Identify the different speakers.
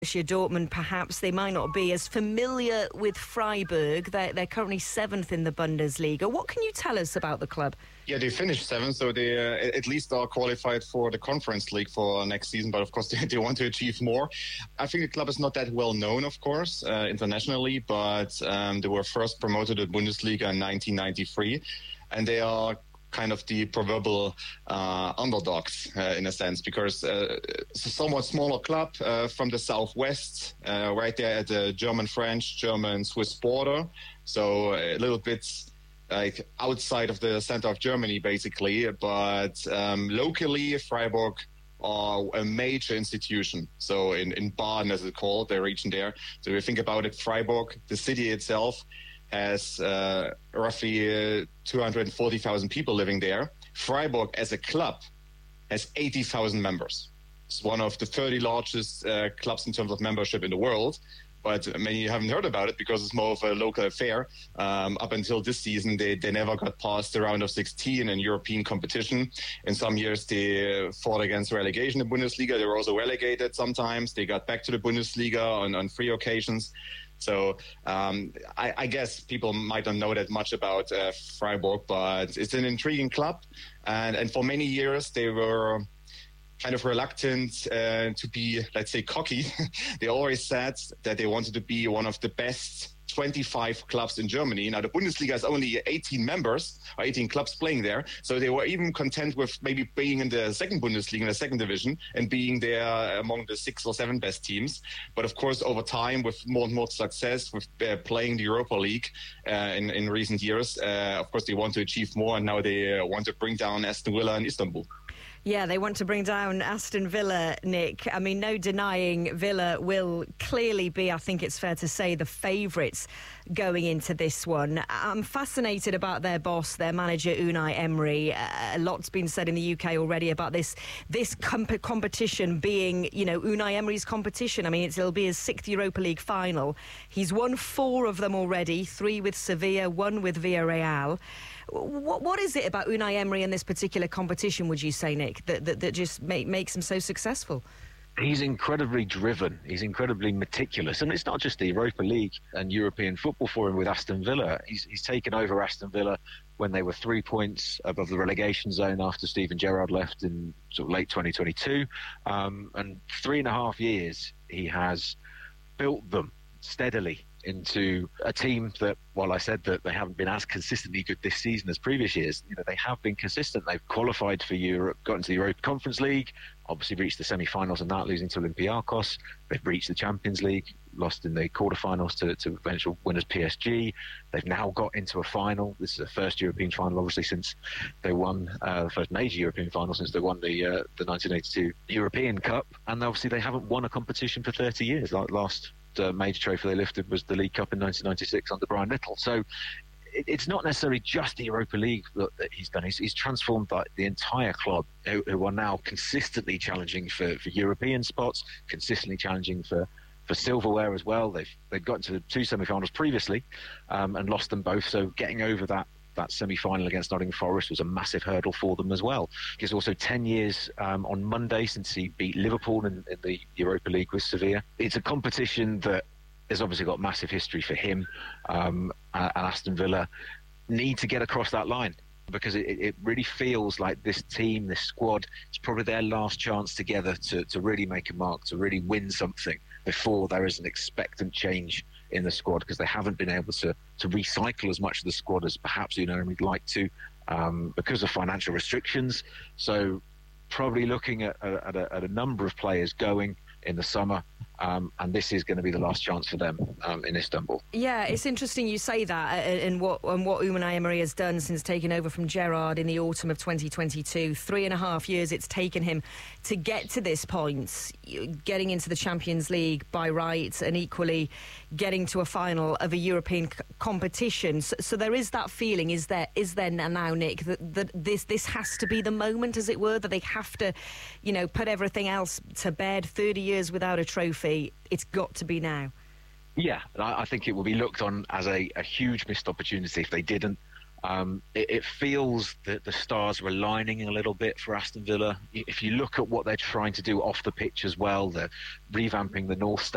Speaker 1: Borussia Dortmund, perhaps they might not be as familiar with Freiburg. They're currently 7th in the Bundesliga. What can you tell us about the club?
Speaker 2: Yeah, they finished 7th, so they at least are qualified for the Conference League for next season. But of course, they want to achieve more. I think the club is not that well known, of course, internationally. But they were first promoted to Bundesliga in 1993, and they are kind of the proverbial underdogs in a sense, because it's a somewhat smaller club from the southwest, right there at the German-French, German-Swiss border. So a little bit like outside of the center of Germany, basically. But locally, Freiburg are a major institution. So in Baden, as it's called, the region there. So if you think about it, Freiburg, the city itself, has roughly 240,000 people living there. Freiburg, as a club, has 80,000 members. It's one of the 30 largest clubs in terms of membership in the world. But many haven't heard about it because it's more of a local affair. Up until this season, they never got past the round of 16 in European competition. In some years, they fought against relegation in the Bundesliga. They were also relegated sometimes. They got back to the Bundesliga on 3 occasions. So I guess people might not know that much about Freiburg, but it's an intriguing club. And for many years, they were kind of reluctant to be, let's say, cocky. They always said that they wanted to be one of the best 25 clubs in Germany. Now, the Bundesliga is only 18 members, or 18 clubs playing there. So they were even content with maybe being in the second Bundesliga, in the second division, and being there among the 6 or 7 best teams. But of course, over time, with more and more success, with playing the Europa League in recent years, of course, they want to achieve more. And now they want to bring down Aston Villa in Istanbul.
Speaker 1: Yeah, they want to bring down Aston Villa, Nick. I mean, no denying Villa will clearly be, I think it's fair to say, the favourites going into this one. I'm fascinated about their boss, their manager, Unai Emery. A lot's been said in the UK already about this competition being, you know, Unai Emery's competition. I mean, it'll be his 6th Europa League final. He's won 4 of them already, 3 with Sevilla, 1 with Villarreal. What is it about Unai Emery in this particular competition, would you say, Nick, that just makes him so successful?
Speaker 3: He's incredibly driven. He's incredibly meticulous. And it's not just the Europa League and European football for him with Aston Villa. He's taken over Aston Villa when they were 3 points above the relegation zone after Steven Gerrard left in sort of late 2022. And 3.5 years, he has built them steadily into a team that, while I said that they haven't been as consistently good this season as previous years, you know, they have been consistent. They've qualified for Europe, got into the Europa Conference League, obviously reached the semi-finals and that, losing to Olympiacos. They've reached the Champions League, lost in the quarterfinals to eventual winners PSG. They've now got into a final. This is the first European final, obviously, since they won the first major European final since they won the 1982 European Cup. And obviously they haven't won a competition for 30 years. Like last major trophy they lifted was the League Cup in 1996 under Brian Little. So it's not necessarily just the Europa League that he's done. He's transformed the entire club, who are now consistently challenging for European spots, consistently challenging for silverware as well. They've got to 2 semi-finals previously and lost them both. So getting over that semi-final against Nottingham Forest was a massive hurdle for them as well. It's also 10 years on Monday since he beat Liverpool in the Europa League with Sevilla. It's a competition that has obviously got massive history for him, and Aston Villa need to get across that line, because it really feels like this team, this squad, it's probably their last chance together to really make a mark, to really win something before there is an expectant change in the squad, because they haven't been able to recycle as much of the squad as perhaps Unai would like to, because of financial restrictions. So probably looking at a number of players going in the summer, and this is going to be the last chance for them in Istanbul.
Speaker 1: Yeah, it's interesting you say that, and what Unai Emery has done since taking over from Gerrard in the autumn of 2022. 3.5 years it's taken him to get to this point, getting into the Champions League by right, and equally getting to a final of a European competition. So there is that feeling, is there now, Nick, that this has to be the moment, as it were, that they have to, you know, put everything else to bed. 30 years without a trophy, it's got to be now.
Speaker 3: Yeah, I think it will be looked on as a huge missed opportunity if they didn't. It feels that the stars were aligning a little bit for Aston Villa. If you look at what they're trying to do off the pitch as well, they're revamping the North Stand.